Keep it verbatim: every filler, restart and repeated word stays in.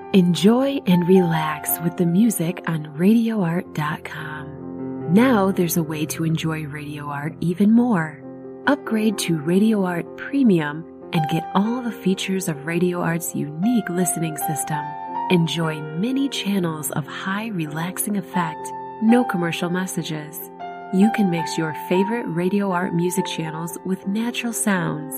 Enjoy and relax with the music on radio art dot com. Now there's a way to enjoy Radio Art even more. Upgrade to Radio Art Premium and get all the features of Radio Art's unique listening system. Enjoy many channels of high relaxing effect, no commercial messages. You can mix your favorite Radio Art music channels with natural sounds